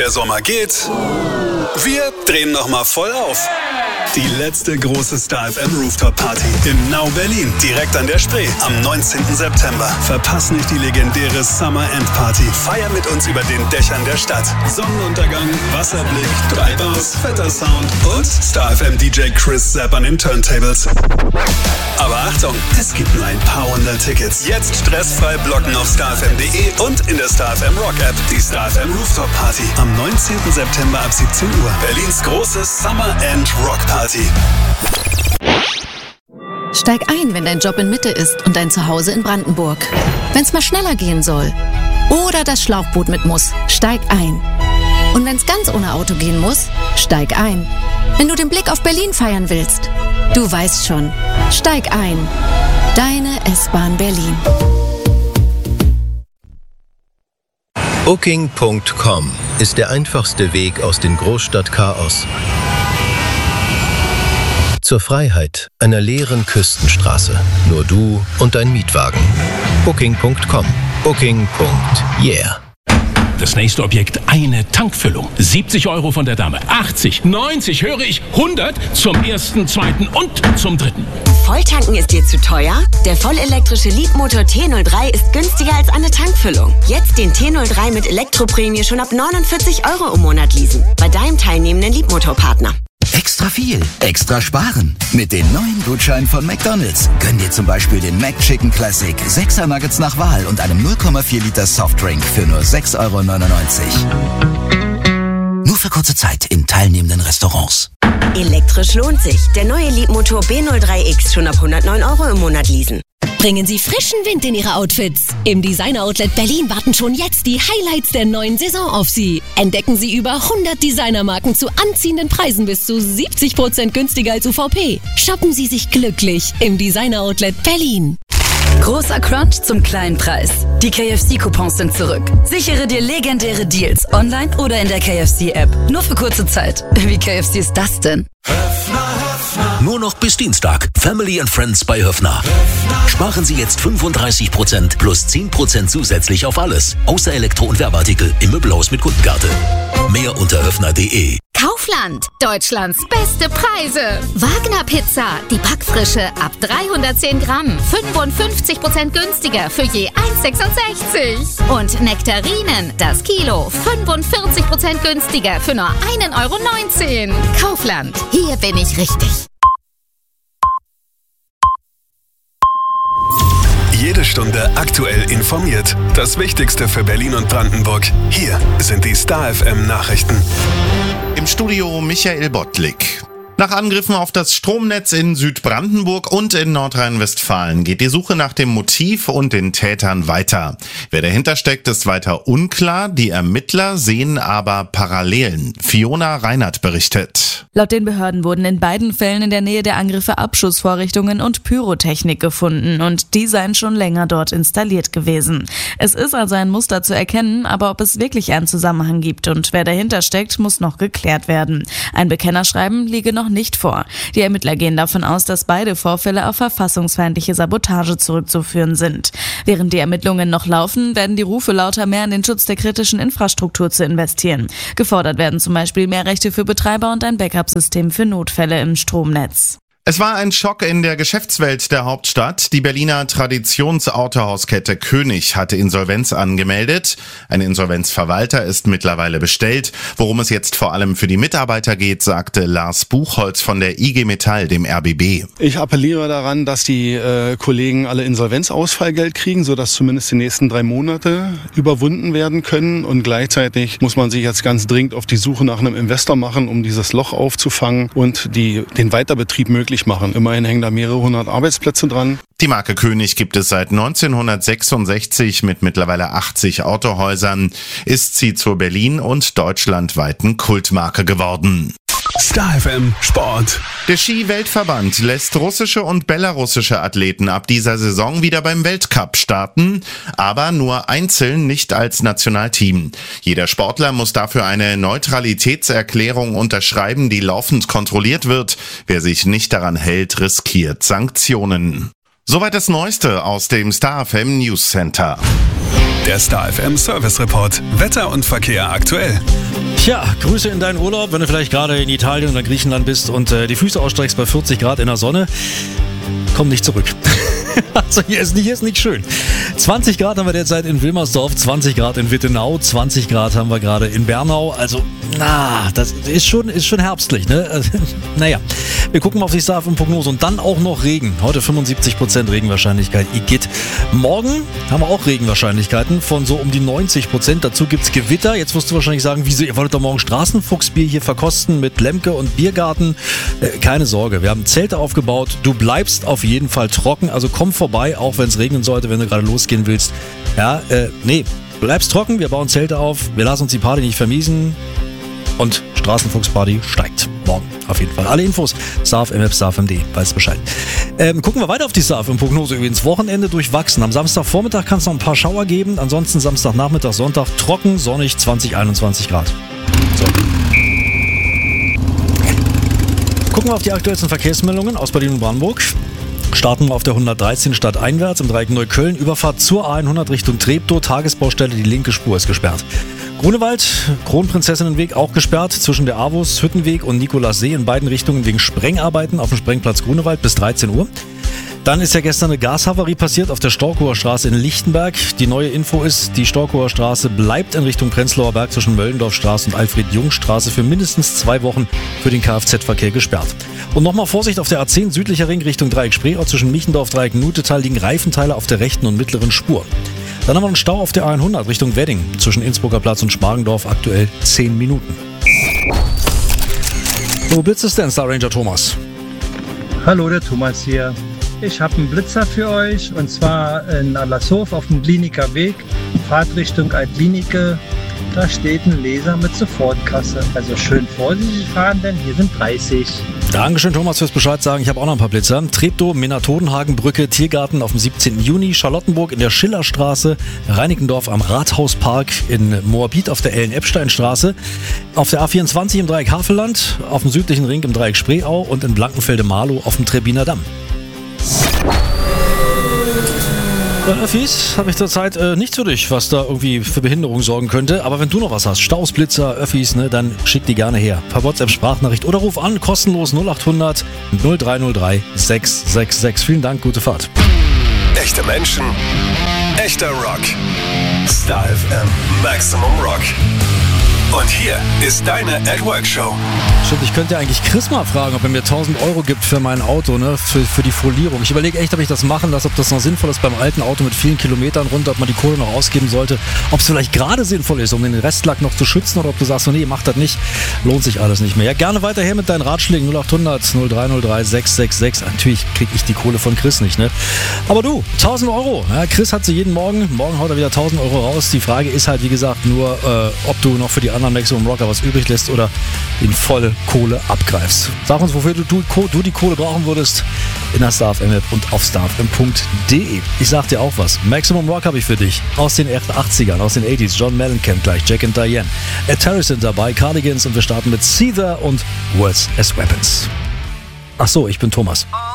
Der Sommer geht. Wir drehen nochmal voll auf. Die letzte große Star FM Rooftop Party in Nau, Berlin. Direkt an der Spree am 19. September. Verpass nicht die legendäre Summer End Party. Feier mit uns über den Dächern der Stadt. Sonnenuntergang, Wasserblick, Treibhaus, fetter Sound und Star FM DJ Chris Zapp an den Turntables. Aber Achtung, es gibt nur ein paar hundert Tickets. Jetzt stressfrei blocken auf starfm.de und in der Star FM Rock App. Die Star FM Rooftop Party am 19. September ab 17 Uhr. Berlins große Summer End Rock Party. Steig ein, wenn dein Job in Mitte ist und dein Zuhause in Brandenburg. Wenn's mal schneller gehen soll oder das Schlauchboot mit muss, steig ein. Und wenn's ganz ohne Auto gehen muss, steig ein. Wenn du den Blick auf Berlin feiern willst, du weißt schon, steig ein. Deine S-Bahn Berlin. Booking.com ist der einfachste Weg aus dem Großstadtchaos zur Freiheit einer leeren Küstenstraße. Nur du und dein Mietwagen. Booking.com. Booking.yeah. Das nächste Objekt, eine Tankfüllung. 70 € von der Dame. 80, 90, höre ich 100 zum ersten, zweiten und zum dritten. Volltanken ist dir zu teuer? Der vollelektrische Leapmotor T03 ist günstiger als eine Tankfüllung. Jetzt den T03 mit Elektroprämie schon ab 49 € im Monat leasen. Bei deinem teilnehmenden Leapmotor-Partner. Extra viel, extra sparen. Mit den neuen Gutscheinen von McDonald's. Gönn dir zum Beispiel den McChicken Classic, 6er Nuggets nach Wahl und einem 0,4 Liter Softdrink für nur 6,99 €. Nur für kurze Zeit in teilnehmenden Restaurants. Elektrisch lohnt sich. Der neue Leapmotor B03X schon ab 109 € im Monat leasen. Bringen Sie frischen Wind in Ihre Outfits. Im Designer Outlet Berlin warten schon jetzt die Highlights der neuen Saison auf Sie. Entdecken Sie über 100 Designermarken zu anziehenden Preisen bis zu 70% günstiger als UVP. Shoppen Sie sich glücklich im Designer Outlet Berlin. Großer Crunch zum kleinen Preis. Die KFC-Coupons sind zurück. Sichere dir legendäre Deals online oder in der KFC-App. Nur für kurze Zeit. Wie KFC ist das denn? Nur noch bis Dienstag. Family and Friends bei Höffner. Sparen Sie jetzt 35% plus 10% zusätzlich auf alles. Außer Elektro- und Werbeartikel im Möbelhaus mit Kundenkarte. Mehr unter höffner.de. Kaufland, Deutschlands beste Preise. Wagner Pizza, die Backfrische ab 310 Gramm, 55% günstiger für je 1,66. Und Nektarinen, das Kilo, 45% günstiger für nur 1,19 €. Kaufland, hier bin ich richtig. Jede Stunde aktuell informiert. Das Wichtigste für Berlin und Brandenburg. Hier sind die Star FM Nachrichten. Im Studio Michael Bottlik. Nach Angriffen auf das Stromnetz in Südbrandenburg und in Nordrhein-Westfalen geht die Suche nach dem Motiv und den Tätern weiter. Wer dahinter steckt, ist weiter unklar. Die Ermittler sehen aber Parallelen. Fiona Reinhardt berichtet. Laut den Behörden wurden in beiden Fällen in der Nähe der Angriffe Abschussvorrichtungen und Pyrotechnik gefunden und die seien schon länger dort installiert gewesen. Es ist also ein Muster zu erkennen, aber ob es wirklich einen Zusammenhang gibt und wer dahinter steckt, muss noch geklärt werden. Ein Bekennerschreiben liege noch nicht vor. Die Ermittler gehen davon aus, dass beide Vorfälle auf verfassungsfeindliche Sabotage zurückzuführen sind. Während die Ermittlungen noch laufen, werden die Rufe lauter, mehr in den Schutz der kritischen Infrastruktur zu investieren. Gefordert werden zum Beispiel mehr Rechte für Betreiber und ein Backup-System für Notfälle im Stromnetz. Es war ein Schock in der Geschäftswelt der Hauptstadt. Die Berliner Traditionsautohauskette König hatte Insolvenz angemeldet. Ein Insolvenzverwalter ist mittlerweile bestellt. Worum es jetzt vor allem für die Mitarbeiter geht, sagte Lars Buchholz von der IG Metall, dem RBB. Ich appelliere daran, dass die Kollegen alle Insolvenzausfallgeld kriegen, sodass zumindest die nächsten 3 Monate überwunden werden können. Und gleichzeitig muss man sich jetzt ganz dringend auf die Suche nach einem Investor machen, um dieses Loch aufzufangen und den Weiterbetrieb möglich machen. Immerhin hängen da mehrere hundert Arbeitsplätze dran. Die Marke König gibt es seit 1966 mit mittlerweile 80 Autohäusern. Ist sie zur Berlin- und deutschlandweiten Kultmarke geworden. Star FM Sport. Der Ski-Weltverband lässt russische und belarussische Athleten ab dieser Saison wieder beim Weltcup starten, aber nur einzeln, nicht als Nationalteam. Jeder Sportler muss dafür eine Neutralitätserklärung unterschreiben, die laufend kontrolliert wird. Wer sich nicht daran hält, riskiert Sanktionen. Soweit das Neueste aus dem Star FM News Center. Der Star FM Service Report. Wetter und Verkehr aktuell. Tja, Grüße in deinen Urlaub, wenn du vielleicht gerade in Italien oder Griechenland bist und die Füße ausstreckst bei 40 Grad in der Sonne. Komm nicht zurück. Also hier ist nicht schön. 20 Grad haben wir derzeit in Wilmersdorf, 20 Grad in Wittenau, 20 Grad haben wir gerade in Bernau. Also, das ist schon herbstlich, ne? Naja, wir gucken mal auf die Star FM Prognose und dann auch noch Regen. Heute 75% Regenwahrscheinlichkeit, Igitt. Morgen haben wir auch Regenwahrscheinlichkeiten von so um die 90%. Dazu gibt's Gewitter. Jetzt wirst du wahrscheinlich sagen, wieso, ihr wolltet doch morgen Straßenfuchsbier hier verkosten mit Lemke und Biergarten. Keine Sorge, wir haben Zelte aufgebaut. Du bleibst auf jeden Fall trocken, also komm vorbei, auch wenn es regnen sollte, wenn du gerade losgehen willst. Ja, bleibst trocken, wir bauen Zelte auf, wir lassen uns die Party nicht vermiesen und Straßenfuchsparty steigt morgen auf jeden Fall. Alle Infos, starfm@, starfm.de, weißt Bescheid. Gucken wir weiter auf die Star FM-Prognose übrigens. Wochenende durchwachsen. Am Samstagvormittag kann es noch ein paar Schauer geben, ansonsten Samstagnachmittag, Sonntag trocken, sonnig, 20, 21 Grad. So. Gucken wir auf die aktuellsten Verkehrsmeldungen aus Berlin und Brandenburg. Starten wir auf der 113 stadteinwärts im Dreieck Neukölln. Überfahrt zur A100 Richtung Treptow. Tagesbaustelle, die linke Spur ist gesperrt. Grunewald, Kronprinzessinnenweg auch gesperrt. Zwischen der Avus, Hüttenweg und Nikolassee in beiden Richtungen wegen Sprengarbeiten auf dem Sprengplatz Grunewald bis 13 Uhr. Dann ist ja gestern eine Gashavarie passiert auf der Storkower Straße in Lichtenberg. Die neue Info ist, die Storkower Straße bleibt in Richtung Prenzlauer Berg zwischen Möllendorfstraße und Alfred-Jung-Straße für mindestens 2 Wochen für den Kfz-Verkehr gesperrt. Und nochmal Vorsicht auf der A10 südlicher Ring Richtung Dreieck Spreeau zwischen Michendorf, Dreieck Nutetal liegen Reifenteile auf der rechten und mittleren Spur. Dann haben wir einen Stau auf der A100 Richtung Wedding zwischen Innsbrucker Platz und Schmargendorf, aktuell 10 Minuten. Wo blitzt es denn, Star Ranger Thomas? Hallo, der Thomas hier. Ich habe einen Blitzer für euch und zwar in Allershof auf dem Kliniker Weg, Fahrtrichtung Altlinike. Da steht ein Laser mit Sofortkasse. Also schön vorsichtig fahren, denn hier sind 30. Dankeschön, Thomas, fürs Bescheid sagen. Ich habe auch noch ein paar Blitzer. Treptow, Minna-Todenhagen-Brücke, Tiergarten auf dem 17. Juni, Charlottenburg in der Schillerstraße, Reinickendorf am Rathauspark, in Moabit auf der Ellen-Epstein-Straße, auf der A24 im Dreieck Havelland, auf dem südlichen Ring im Dreieck Spreeau und in Blankenfelde-Marlow auf dem Trebbiner Damm. Bei Öffis habe ich zurzeit nichts für dich, was da irgendwie für Behinderung sorgen könnte. Aber wenn du noch was hast, Staus, Blitzer, Öffis, ne, dann schick die gerne her. Per WhatsApp-Sprachnachricht oder ruf an, kostenlos 0800 0303 666. Vielen Dank, gute Fahrt. Echte Menschen, echter Rock. Star FM Maximum Rock. Und hier ist deine @Work-Show. Stimmt, ich könnte ja eigentlich Chris mal fragen, ob er mir 1000 Euro gibt für mein Auto, ne, für die Folierung. Ich überlege echt, ob ich das machen lasse, ob das noch sinnvoll ist beim alten Auto mit vielen Kilometern runter, ob man die Kohle noch ausgeben sollte, ob es vielleicht gerade sinnvoll ist, um den Restlack noch zu schützen oder ob du sagst, so, nee, mach das nicht, lohnt sich alles nicht mehr. Ja, gerne weiterher mit deinen Ratschlägen 0800 0303 666. Natürlich kriege ich die Kohle von Chris nicht, ne? Aber du, 1000 Euro. Ja, Chris hat sie jeden Morgen haut er wieder 1000 Euro raus. Die Frage ist halt, wie gesagt, nur, ob du noch für die anderen Maximum Rocker was übrig lässt oder in voll Kohle abgreifst. Sag uns, wofür du die Kohle brauchen würdest in der Star FM App und auf starfm.de. Ich sag dir auch was. Maximum Rock habe ich für dich. Aus den 80ern, aus den 80s. John Mellencamp gleich, Jack and Diane. Ed Harris sind dabei, Cardigans und wir starten mit Caesar und Words as Weapons. Ach so, ich bin Thomas.